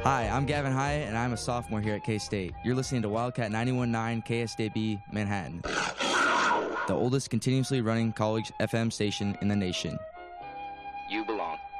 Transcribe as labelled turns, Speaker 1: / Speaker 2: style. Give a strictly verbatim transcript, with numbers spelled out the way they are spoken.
Speaker 1: Hi, I'm Gavin Hyatt, and I'm a sophomore here at K-State. You're listening to Wildcat ninety-one point nine K S D B Manhattan, the oldest continuously running college F M station in the nation.
Speaker 2: You belong.